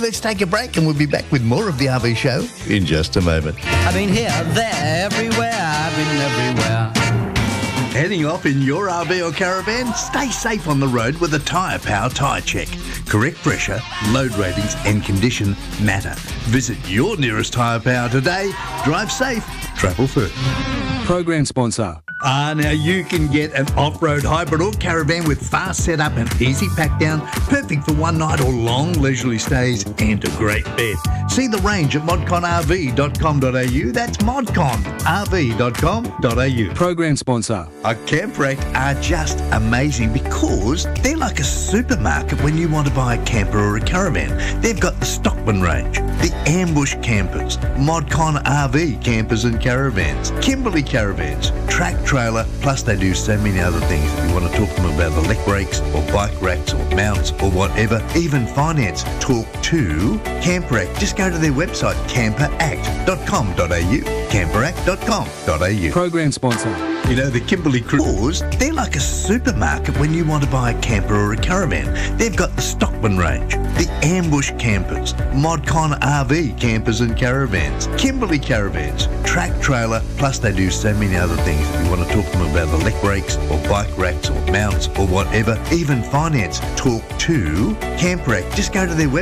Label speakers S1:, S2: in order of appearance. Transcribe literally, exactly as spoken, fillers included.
S1: let's take a break and we'll be back with more of the R V Show in just a moment.
S2: I've been here, there, everywhere. I've been everywhere.
S1: Heading off in your R V or caravan? Stay safe on the road with a Tyre Power tyre check. Correct pressure, load ratings and condition matter. Visit your nearest Tyre Power today. Drive safe, travel first.
S3: Program sponsor.
S1: Ah, now you can get an off-road hybrid or caravan with fast setup and easy pack down, perfect for one night or long leisurely stays, and a great bed. See the range at modcon r v dot com dot a u. That's modcon r v dot com dot a u.
S3: Program sponsor.
S1: A Camp Rack are just amazing because they're like a supermarket when you want to buy a camper or a caravan. They've got the Stockman range, the Ambush campers, Modcon R V campers and caravans, Kimberley caravans, track trailer, plus they do so many other things. If you want to talk to them about elect brakes or bike racks or mounts or whatever, even finance, talk to Camp Rack. Just go to their website, camper act dot com dot a u, camper act dot com dot a u.
S3: Program sponsor.
S1: You know, the Kimberley Cruise, they're like a supermarket when you want to buy a camper or a caravan. They've got the Stockman range, the Ambush campers, Modcon R V campers and caravans, Kimberley caravans, track trailer, plus they do so many other things. If you want to talk to them about elect brakes or bike racks or mounts or whatever, even finance, talk to Camp Rack. Just go to their website.